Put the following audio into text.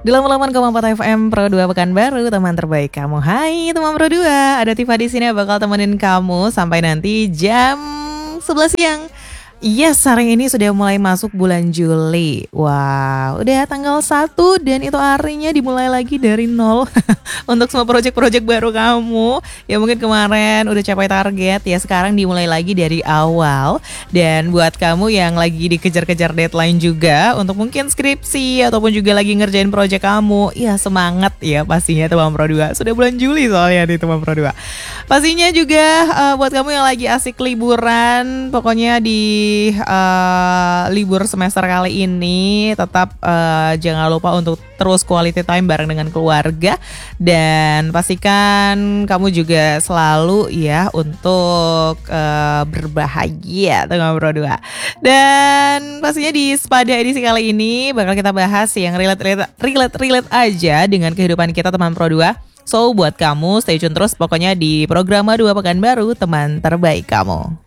Di laman 4 FM Pro 2 Pekanbaru, teman terbaik kamu. Hai teman Pro 2, ada Tifa di sini bakal temenin kamu sampai nanti jam 11 siang. Yes, hari ini sudah mulai masuk bulan Juli. Wah, udah tanggal 1 dan itu artinya dimulai lagi dari nol. Untuk semua project-project baru kamu ya mungkin kemarin udah capai target, ya sekarang dimulai lagi dari awal. Dan buat kamu yang lagi dikejar-kejar deadline juga untuk mungkin skripsi ataupun juga lagi ngerjain project kamu, ya semangat ya pastinya teman Pro 2. Sudah bulan Juli soalnya di teman Pro 2. Pastinya juga buat kamu yang lagi asik liburan, pokoknya di libur semester kali ini tetap jangan lupa untuk terus quality time bareng dengan keluarga. Dan pastikan kamu juga selalu ya untuk berbahagia teman Pro 2. Dan pastinya di Spada edisi kali ini bakal kita bahas yang relate aja dengan kehidupan kita teman Pro 2. So buat kamu stay tune terus pokoknya di program 2 Pekanbaru, teman terbaik kamu.